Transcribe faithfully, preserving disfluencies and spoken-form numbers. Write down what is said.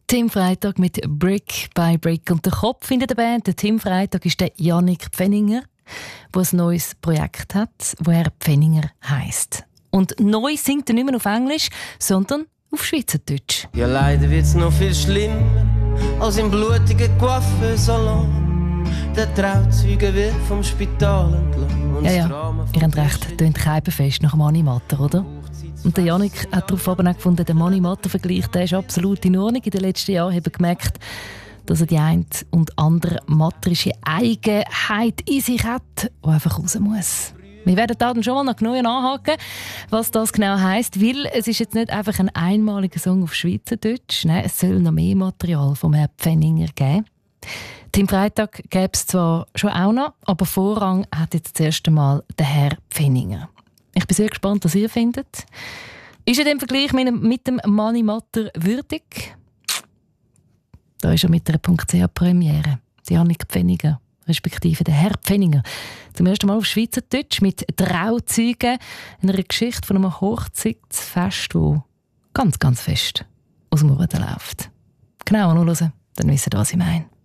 Tim Freitag mit Brick by Brick. Und der Kopf in der Band, der Tim Freitag, ist der Jannik Pfenninger, der ein neues Projekt hat, wo er Pfenninger heisst. Und neu singt er nicht mehr auf Englisch, sondern auf Schweizerdeutsch. Ja, leider wird's noch viel schlimmer als im blutigen Coiffeursalon. Der Trauzeuge wird vom Spital entlassen. Ja, ja, ihr habt recht, tönt Keibenfest nach dem Animator, oder? Und der Jannik hat darauf aber auch gefunden, der Mani-Matter-Vergleich, der ist absolut in Ordnung. In den letzten Jahren haben wir gemerkt, dass er die eine und andere matrische Eigenheit in sich hat, die einfach raus muss. Wir werden da dann schon mal noch genauer nachhaken, was das genau heisst, weil es ist jetzt nicht einfach ein einmaliger Song auf Schweizerdeutsch. Nein, es soll noch mehr Material vom Herrn Pfenninger geben. Tim Freitag gäbe es zwar schon auch noch, aber Vorrang hat jetzt das erste Mal der Herr Pfenninger. Ich bin sehr gespannt, was ihr findet. Ist er dem Vergleich mit dem Mani-Matter würdig? Da ist er mit einer .ch-Premiere. Jannik Pfenninger, respektive der Herr Pfenninger. Zum ersten Mal auf Schweizerdeutsch mit Trauzeugen, einer Geschichte von einem Hochzeitsfest, das ganz, ganz fest aus dem Ruder läuft. Genau, anhören, dann wisst ihr, was ich meine.